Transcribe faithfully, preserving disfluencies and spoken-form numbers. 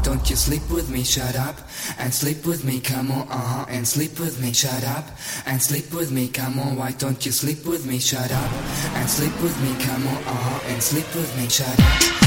don't you sleep with me? Shut up and sleep with me, come on, uh-huh, and sleep with me. Shut up and sleep with me, come on, why don't you sleep with me? Shut up and sleep with me, come on, uh-huh, and sleep with me. Shut up.